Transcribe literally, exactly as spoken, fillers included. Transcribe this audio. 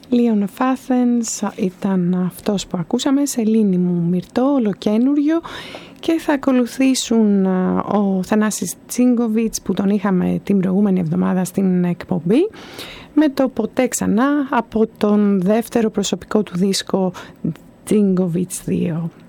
Leon of Athens ήταν αυτός που ακούσαμε, Σελήνη μου Μυρτώ, ολοκένουργιο, και θα ακολουθήσουν ο Θανάσης Τσίγκοβιτς που τον είχαμε την προηγούμενη εβδομάδα στην εκπομπή με το Ποτέ Ξανά από τον δεύτερο προσωπικό του δίσκο Τσίγκοβιτς δύο.